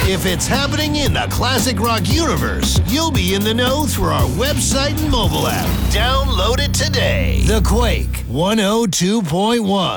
If it's happening in the classic rock universe, you'll be in the know through our website and mobile app. Download it today. The Quake 102.1.